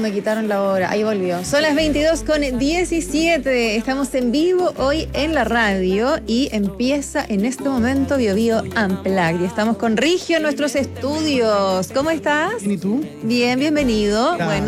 me quitaron la hora. Ahí volvió. Son las 22:17. Estamos en vivo hoy en la radio y empieza en este momento Bio Bio Unplugged. Y estamos con Rigio en nuestros estudios. ¿Cómo estás? ¿Y tú? Bien, bienvenido. Gracias. Bueno,